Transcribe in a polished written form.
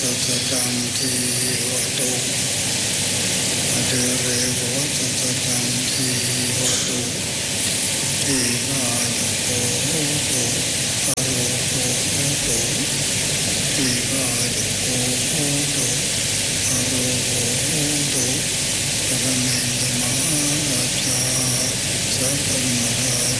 สัสตังทีวตุอเดเรโห